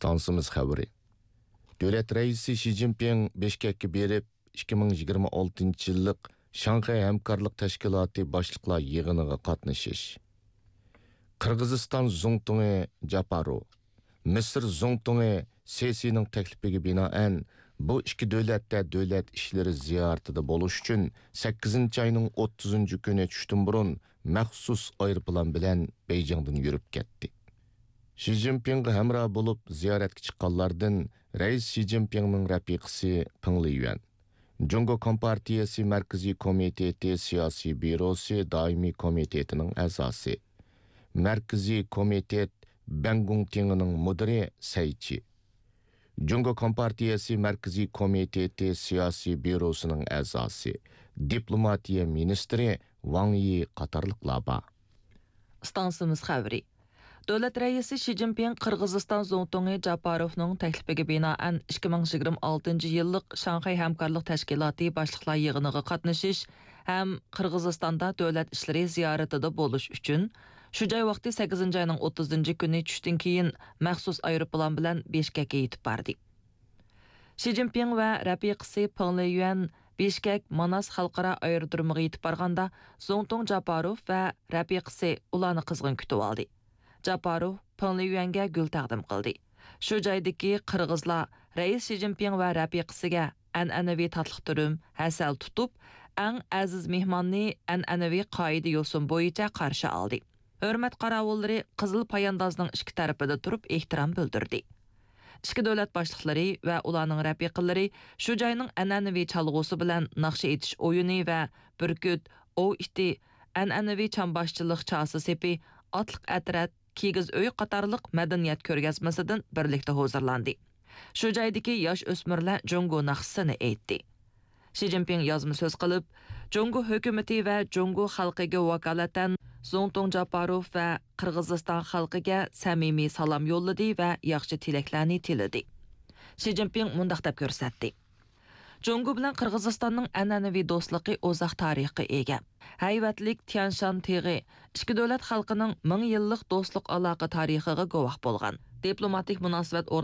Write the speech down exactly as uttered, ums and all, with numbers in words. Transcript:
Stansımız xəbəri. Dövlət rəisi Xi Jinping Bishkekке berib ikki ming yigirma oltinchi yillik Şanghay Həmkarlıq Təşkilatı başlıqlar yığınıga qatnashish. Qırğızistan Zongtungi Japarov, Misr Zongtungi Sesining taklifiga binoan bu ikki davlatda davlat ishlari ziyoratida bo'lish uchun sakkizinchi oyning o'ttizinchi kuni tushdan burun maxsus aeroplan bilan Beijingdan yurib ketdi. Xi Jinpingga hamroh bo'lib ziyoratga chiqqanlardan Rais Xi Jinpingning rafiqasi Peng Liyuan, Jungo Kompartiyasi Markaziy komiteti siyosiy byurosi doimiy komitetining a'zosi, Markaziy komitet Bangungtingning mudiri Saychi, Jungo Kompartiyasi Markaziy komiteti siyosiy byurosining a'zosi, diplomatiya ministri Wang Yi qatorliqlar bor. Stansimiz xəbəri. Dövlət rəisi Xi Jinping Qırğızistan Zongtungi Japarovning taklifiga binoan ikki ming yigirma oltinchi yillik Şanghay Həmkarlıq Təşkilatı başlıqlar yığınıga qatnashish ham Qırğızistanda davlat ishlari ziyoratida bo'lish uchun shu joy vaqti sakkizinchi oyning o'ttizinchi kuni tushdan keyin maxsus aeroplan bilan Bishkekka yetib bordi. Xi Jinping va rafiqasi Peng Liyuan Bishkek Manas xalqaro aerodromiga yetib borganda Zongtung Japarov va rafiqasi ularni qizg'in kutib oldi. Japarov Peng Liyuanga gul taqdim qildi. Shu joydagi qirg'izlar Rais Xi Jinping va rafiqasiga an'anaviy tatliq turum hasal tutib, eng aziz mehmonni an'anaviy qoida yo'sin bo'yicha qarshi oldi. Hurmat qaravullari qizil poyandozning ikki tarafida turib ehtirom bildirdi. Ikki davlat boshliqlari va ularning rafiqalari shu joyning an'anaviy chalg'usi bilan naqsha etish o'yini va burkut, ov iti, an'anaviy chamboshchilik chasi sepi, otliq atrat, kigiz uy qatorliq madaniyat ko'rgazmasidan birlikda hozirlandi. Shu joydagi yosh o'smirlar Jungo naqsini aytdi. Xi Jinping yozma so'z qilib, Jungo hukumati va Jungo xalqiga vakolatan Zongtung Japarov va Qirg'iziston xalqiga samimiy salom yo'lladi va yaxshi tilaklarni tiladi. Xi Jinping mundaq deb ko'rsatdi. Jungo bilan Qirg'izistonning an'anaviy do'stligi uzoq tarixga ega. Hayvatlik Tian Shan Teg'i ikki davlat xalqining ming yillik do'stlik aloqa tarixiga guvoh bo'lgan. Diplomatik munosabat